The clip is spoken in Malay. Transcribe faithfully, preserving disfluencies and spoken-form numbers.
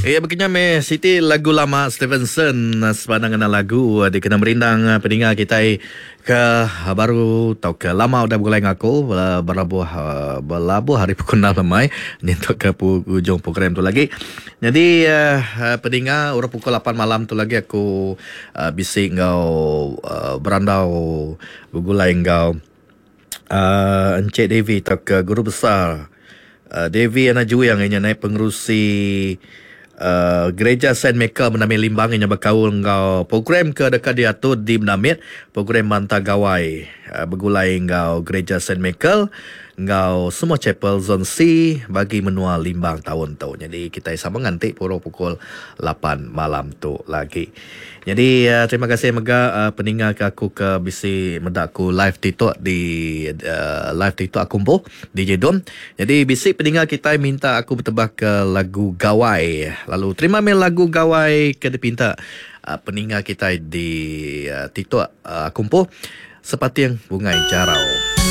Ya, begini me Siti lagu lama Stevenson sepanjang kena lagu di kena merindang pendengar kita ke baru tau ke lama udah mulai ngaku berlabuh berlabuh hari pukul enam mai ni untuk ke ujung program tu lagi. Jadi uh, pendengar orang pukul lapan malam tu lagi aku uh, bisik ngau uh, berandau bergulai ngau uh, Encik Devi tau ke guru besar uh, Devi anak Ju yang ini naik pengerusi Uh, gereja Saint Michael menamai limbang yang berkaul ngau program ke dekat dia tu di menamit program manta gawai uh, bergulai ngau gereja Saint Michael ngau semua chapel zone C bagi menua limbang tahun-tahun. Jadi kita sama ngantik pukul pukul lapan malam tu lagi. Jadi uh, terima kasih mega uh, pendengar ke aku ke bisi medak aku live TikTok di uh, live TikTok aku mpo D J Dom. Jadi bisi pendengar kita minta aku bertebak ke lagu gawai. Lalu terima mail lagu gawai ke dipinta uh, pendengar kita di uh, TikTok uh, aku mpo seperti yang bunga jarau.